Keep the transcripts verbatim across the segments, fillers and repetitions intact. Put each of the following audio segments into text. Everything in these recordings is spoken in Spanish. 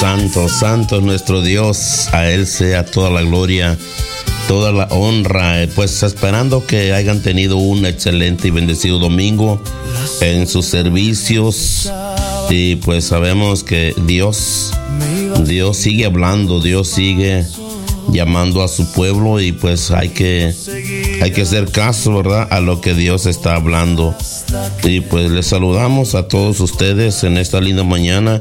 santo, santo es nuestro Dios. A Él sea toda la gloria, toda la honra. Pues esperando que hayan tenido un excelente y bendecido domingo en sus servicios. Y pues sabemos que Dios, Dios sigue hablando, Dios sigue llamando a su pueblo, y pues hay que hay que hacer caso, ¿verdad?, a lo que Dios está hablando. Y pues les saludamos a todos ustedes en esta linda mañana.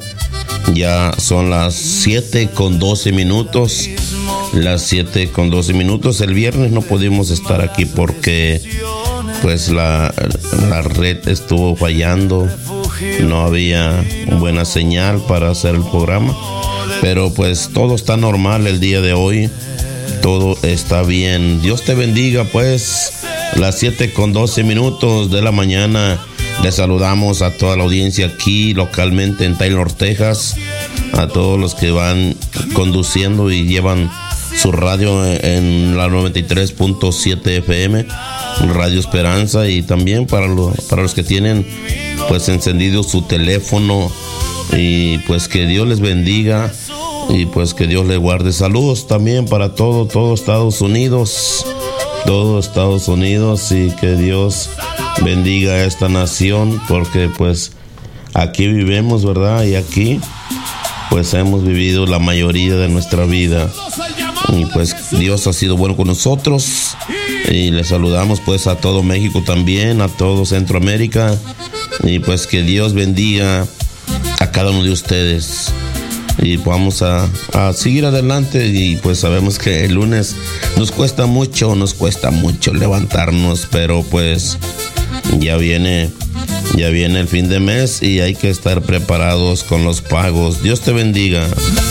Ya son las siete con doce minutos. Las siete con doce minutos. El viernes no pudimos estar aquí porque pues la, la red estuvo fallando. No había buena señal para hacer el programa. Pero pues todo está normal el día de hoy. Todo está bien. Dios te bendiga, pues. Las siete con doce minutos de la mañana. Les saludamos a toda la audiencia aquí localmente en Taylor, Texas. A todos los que van conduciendo y llevan su radio en la noventa y tres punto siete F M, Radio Esperanza. Y también para, lo, para los que tienen pues encendido su teléfono. Y pues que Dios les bendiga. Y pues que Dios les guarde. Saludos también para todo, todo Estados Unidos. Todo Estados Unidos. Y que Dios bendiga a esta nación. Porque pues aquí vivimos, ¿verdad? Y aquí pues hemos vivido la mayoría de nuestra vida. Y pues Dios ha sido bueno con nosotros. Y les saludamos pues a todo México también, a todo Centroamérica. Y pues que Dios bendiga a cada uno de ustedes. Y vamos a, a seguir adelante. Y pues sabemos que el lunes nos cuesta mucho, nos cuesta mucho levantarnos, pero pues ya viene, ya viene el fin de mes y hay que estar preparados con los pagos. Dios te bendiga.